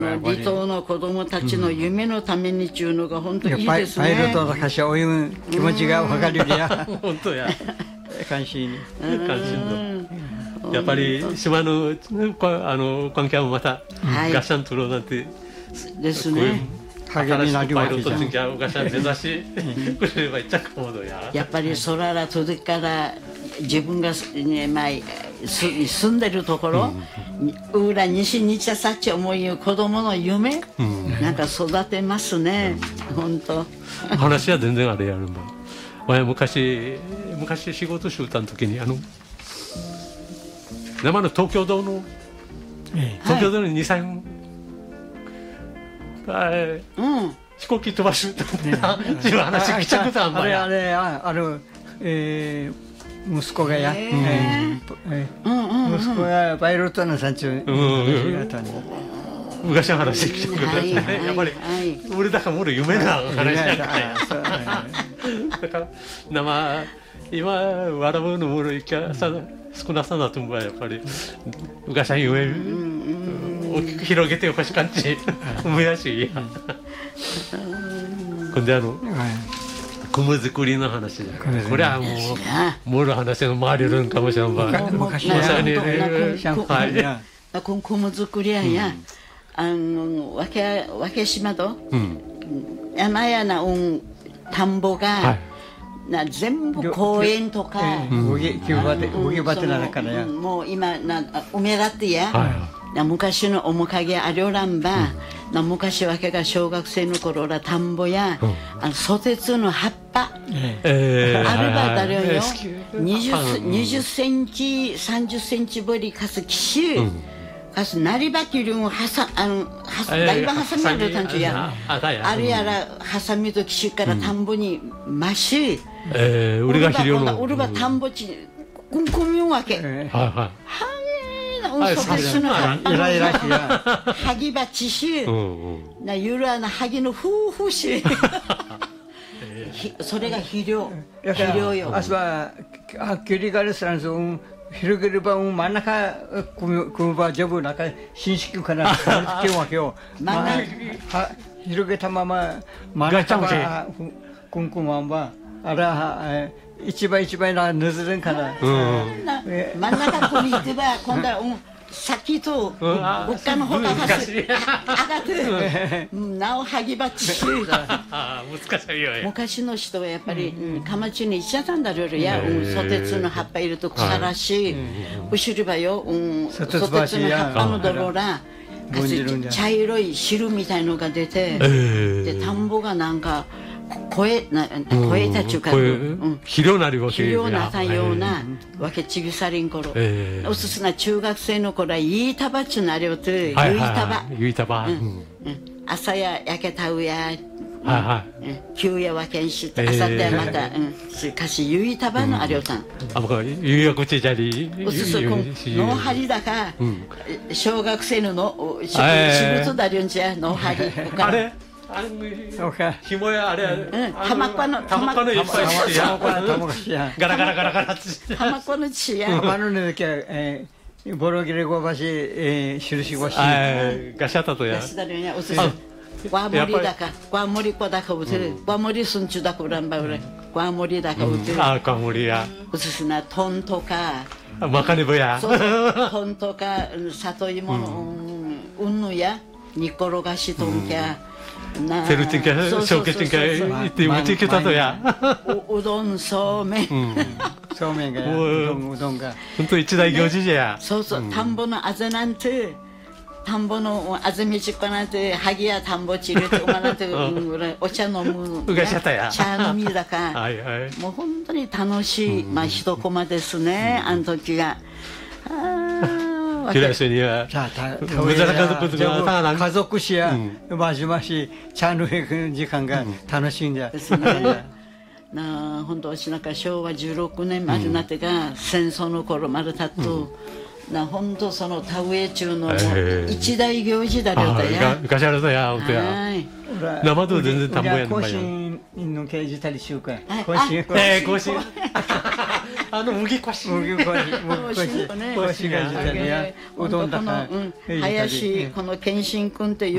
離島の子供たちの夢のためにっていうのが本当にいいですね。 パイロットの歌詞を追う気持ちが分かるよや。 本当や。 関心の。やっぱり島の関係もまたガシャントロなんてですね。 励みなるわけじゃん。 パイロット次はガシャン目指しくれればいっちゃうかもどや。 やっぱり空ら届から自分がね住んでるところ、裏西にちゃさっち思い子供の夢、なんか育てますね。本当。 話は全然あれやるんだ。俺昔仕事しゅうたん時に生の東京ドームに2、3飛行機飛ばしゅうたんでっていう話聞いたことあんばや。 息子がや、息子がパイロットの山中昔の話聞いたことあってね、やっぱり俺だから俺夢な話やからや。だから今笑うのもろいきゃ少なさなと思うやっぱり昔の夢大きく広げておかしかんち思いやしいや。ほんで米作りの話だ。これはもうもろ話の回れるんかもしれんば。 昔や米作りやわけ島と山やな田んぼが全部公園とかもう今埋め立てや昔の面影ありょらんば昔わけが小学生の頃ら田んぼやソテツの葉っぱあればだよよ20センチ30センチぶりかすきしゅかすなりばきりんをだいぶハサミあるたんちやあれやらハサミときしゅから田んぼにまし俺が肥料の俺は田んぼちくんこみんわけはぎばちしゆるはぎの夫婦しそれが肥料よ。 あそは距離があるさんぞ広げれば真ん中組むばジョブなんか新式からつけるわけよ。広げたまま真ん中は組むばあら一倍なぬずれんかな。 真ん中こに行けば今度は先と物価のほかがす上がってなおはぎばっち昔の人はやっぱりかまちに行っちゃったんだろうやソテツの葉っぱいると腐らし後ろばよソテツの葉っぱの泥ら茶色い汁みたいのが出てで田んぼがなんか超えたちゅうか肥料なりわけ肥料なさようなわけちぐさりんころおすすな中学生の頃はいいたばちゅうなりょうとゆいたば朝や焼けたうや急やわけんし朝でまたかしゆいたばのありょうたんゆいやこちじゃりおすすのはりだか小学生の仕事だりょんじゃのはりあれひもやあれ浜っぱのいっぱいガラって浜っぱの血や浜のねきゃボロギレゴバシ印ゴシガシャタとやおすすわもりだかわもりこだかうてわもりすんちゅだかうらんばうれわもりだかうてわもりやおすすなトンとかまかねぶやトンとか里芋のうんぬや煮転がしとんきゃセルティンキャショーケチンキャ行ってうち行けたとやうどんそうめんそうめんがうどんが本当一大行事じゃそう田んぼのあぜなんて田んぼのあぜ道っぱなんてはぎや田んぼちるとまなんてお茶飲む茶飲みだかもう本当に楽しい一コマですねあの時が家族しやまじまし茶のへく時間が楽しいんじゃですね。本当しなんか昭和16年までなってが戦争の頃までたっと本当その田植え中の一大行事だよだや。 昔あるとや本当や。生と全然田んぼやんばや。 甲子園の刑事たりしゅうか。 甲子園。麦こし。 麦こしがうどんだか。 林この健信君っていう